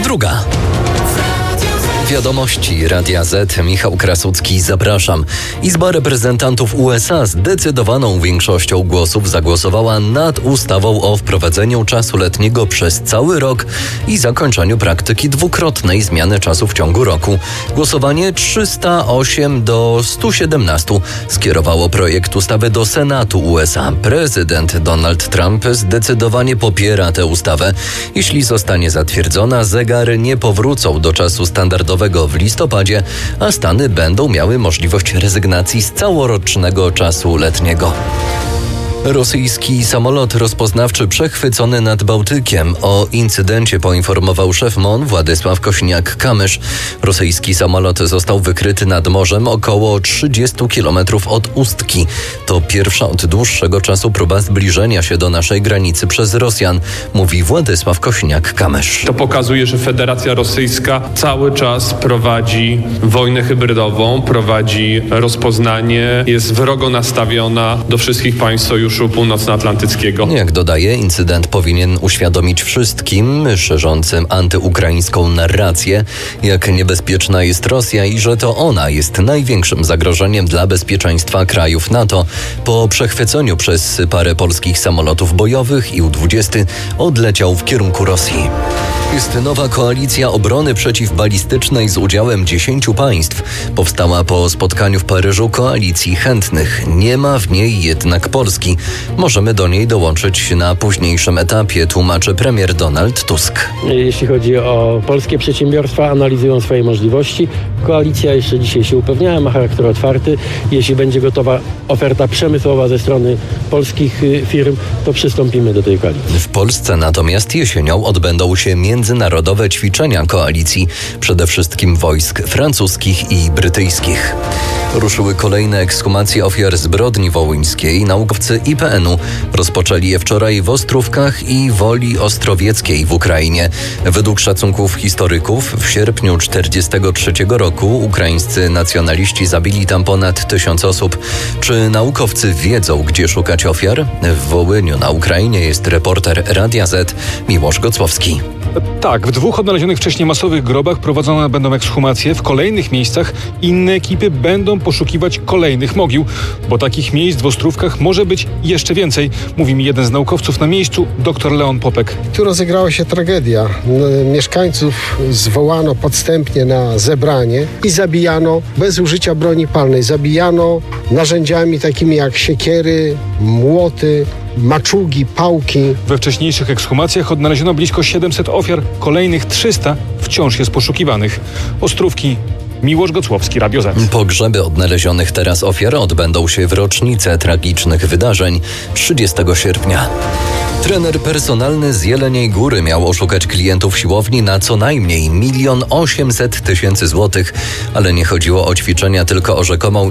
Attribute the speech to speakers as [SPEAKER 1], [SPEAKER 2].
[SPEAKER 1] 2. Wiadomości Radia Z. Michał Krasucki, zapraszam. Izba Reprezentantów USA zdecydowaną większością głosów zagłosowała nad ustawą o wprowadzeniu czasu letniego przez cały rok i zakończeniu praktyki dwukrotnej zmiany czasu w ciągu roku. Głosowanie 308 do 117 skierowało projekt ustawy do Senatu USA. Prezydent Donald Trump zdecydowanie popiera tę ustawę. Jeśli zostanie zatwierdzona, zegary nie powrócą do czasu standardowego w listopadzie, a Stany będą miały możliwość rezygnacji z całorocznego czasu letniego. Rosyjski samolot rozpoznawczy przechwycony nad Bałtykiem. O incydencie poinformował szef MON Władysław Kośniak-Kamysz. Rosyjski samolot został wykryty nad morzem około 30 km od Ustki. To pierwsza od dłuższego czasu próba zbliżenia się do naszej granicy przez Rosjan, mówi Władysław Kośniak-Kamysz.
[SPEAKER 2] To pokazuje, że Federacja Rosyjska cały czas prowadzi wojnę hybrydową, prowadzi rozpoznanie, jest wrogo nastawiona do wszystkich państw Sojuszu Północnoatlantyckiego.
[SPEAKER 1] Jak dodaje, incydent powinien uświadomić wszystkim szerzącym antyukraińską narrację, jak niebezpieczna jest Rosja i że to ona jest największym zagrożeniem dla bezpieczeństwa krajów NATO. Po przechwyceniu przez parę polskich samolotów bojowych IL-20 odleciał w kierunku Rosji. Jest nowa koalicja obrony przeciwbalistycznej z udziałem 10 państw. Powstała po spotkaniu w Paryżu koalicji chętnych. Nie ma w niej jednak Polski. Możemy do niej dołączyć na późniejszym etapie, tłumaczy premier Donald Tusk.
[SPEAKER 3] Jeśli chodzi o polskie przedsiębiorstwa, analizują swoje możliwości. Koalicja jeszcze dzisiaj się upewniała, ma charakter otwarty. Jeśli będzie gotowa oferta przemysłowa ze strony polskich firm, to przystąpimy do tej koalicji.
[SPEAKER 1] W Polsce natomiast jesienią odbędą się międzynarodowe ćwiczenia koalicji, przede wszystkim wojsk francuskich i brytyjskich. Ruszyły kolejne ekshumacje ofiar zbrodni wołyńskiej. Naukowcy IPN-u rozpoczęli je wczoraj w Ostrówkach i Woli Ostrowieckiej w Ukrainie. Według szacunków historyków w sierpniu 1943 roku ukraińscy nacjonaliści zabili tam ponad 1000 osób. Czy naukowcy wiedzą, gdzie szukać ofiar? W Wołyniu na Ukrainie jest reporter Radia Z Miłosz Gocłowski.
[SPEAKER 4] Tak, w 2 odnalezionych wcześniej masowych grobach prowadzone będą ekshumacje. W kolejnych miejscach inne ekipy będą poszukiwać kolejnych mogił, bo takich miejsc w Ostrówkach może być jeszcze więcej, mówi mi jeden z naukowców na miejscu, dr Leon Popek.
[SPEAKER 5] Tu rozegrała się tragedia. Mieszkańców zwołano podstępnie na zebranie i zabijano bez użycia broni palnej. Zabijano narzędziami takimi jak siekiery, młoty, maczugi, pałki.
[SPEAKER 4] We wcześniejszych ekshumacjach odnaleziono blisko 700 ofiar, kolejnych 300 wciąż jest poszukiwanych. Ostrówki, Miłosz Gocłowski, Radio Z.
[SPEAKER 1] Pogrzeby odnalezionych teraz ofiar odbędą się w rocznicę tragicznych wydarzeń 30 sierpnia. Trener personalny z Jeleniej Góry miał oszukać klientów siłowni na co najmniej 1 800 000 złotych, ale nie chodziło o ćwiczenia, tylko o rzekomą